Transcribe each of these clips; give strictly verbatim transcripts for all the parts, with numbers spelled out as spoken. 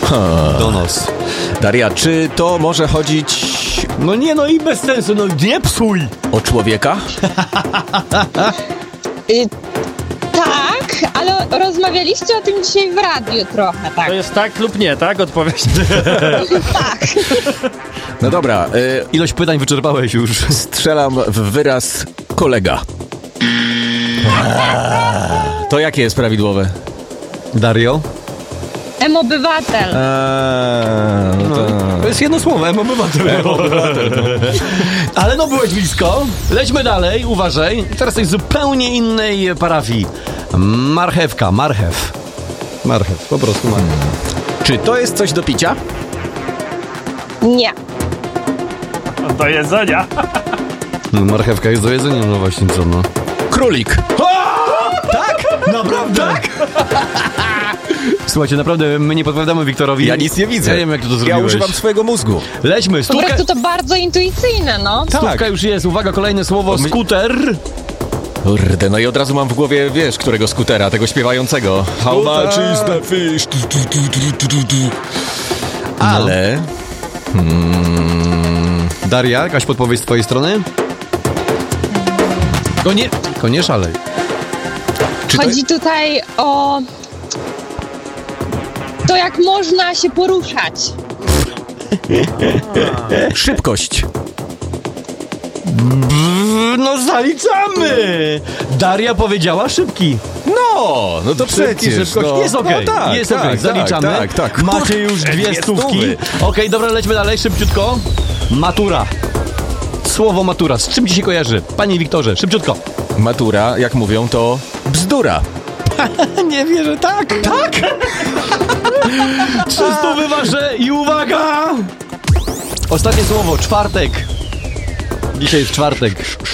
Donos. Daria, czy to może chodzić... No nie, no i bez sensu, no nie psuj! O człowieka? Y, tak, ale rozmawialiście o tym dzisiaj w radiu trochę, tak? To jest tak lub nie, tak? Odpowiedź. Tak. No dobra, y, Ilość pytań wyczerpałeś już. strzelam w wyraz kolega. To jakie jest prawidłowe? Dario? M-obywatel. Eee, no to... To jest jedno słowo, M-obywatel. Ale no byłeś blisko. Lećmy dalej, uważaj. Teraz coś z zupełnie innej parafii. Marchewka, marchew. Marchew, po prostu marchew. Czy to jest coś do picia? Nie. Do jedzenia. No, marchewka jest do jedzenia, no właśnie co, no. Królik. Tak? Naprawdę? Tak? Słuchajcie, naprawdę my nie podpowiadamy Wiktorowi. Ja nic nie widzę. Ja nie wiem, jak ty to zrobiłeś. Ja używam swojego mózgu. Lećmy, Po stówka. prostu to bardzo intuicyjne, no. Stówka już jest, uwaga, kolejne słowo, My- skuter. Kurde, no i od razu mam w głowie, wiesz, którego skutera, tego śpiewającego. How Skuter. much is the fish? Tu, tu, tu, tu, tu, tu. Ale... Hmm, Daria, jakaś podpowiedź z twojej strony? To nie, to nie szalej. czy to... Chodzi tutaj o to, jak można się poruszać. Szybkość. No zaliczamy! Daria powiedziała szybki. No, no to Szybki, przecież. szybkość. No, Jest okej, no tak, jest tak, okej, tak, zaliczamy. Tak, tak. Macie już dwie Dwie stówki. stówy. Okej, dobra, lećmy dalej, szybciutko. Matura. Słowo matura, z czym ci się kojarzy? Panie Wiktorze, szybciutko. Matura, jak mówią, to bzdura. Nie wierzę, tak, tak. Trzy stówy wasze i uwaga! Ostatnie słowo, czwartek. Dzisiaj jest czwartek.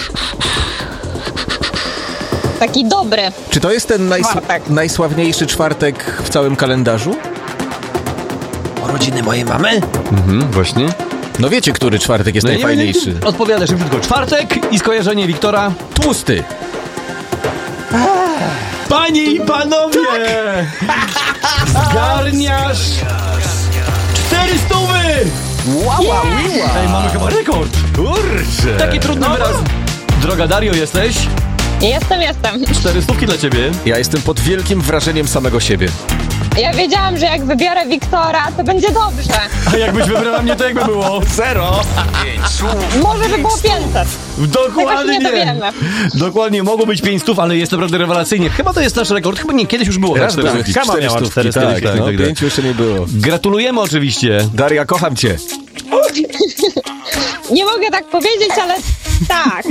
Taki dobry. Czy to jest ten najs- Czwartek. najsławniejszy czwartek w całym kalendarzu? Urodziny mojej mamy? Mhm, właśnie. No wiecie, który czwartek jest No ja nie najfajniejszy? wiem, odpowiadasz szybciutko. Czwartek i skojarzenie Wiktora. Tłusty. Panie i panowie! Zgarniasz cztery stówy! Wow, wow, wow. Ej, mamy chyba rekord. Kurczę. Taki trudny wyraz. Droga Dario, jesteś? Jestem, jestem. Cztery stówki dla ciebie. Ja jestem pod wielkim wrażeniem samego siebie. Ja wiedziałam, że jak wybiorę Wiktora, to będzie dobrze. A jakbyś wybrała mnie, to jakby było? Zero. Może by było pięćset. Dokładnie. nie dowiemy. Dokładnie, mogło być pięć stów, ale jest naprawdę rewelacyjnie. Chyba to jest nasz rekord. Chyba nie, kiedyś już było. Raz cztery były stówki. Kama miała stówki, cztery tak, stówki, tak, tak, no, tak. pięciu jeszcze nie było. Gratulujemy oczywiście. Daria, kocham cię. Nie mogę tak powiedzieć, ale tak.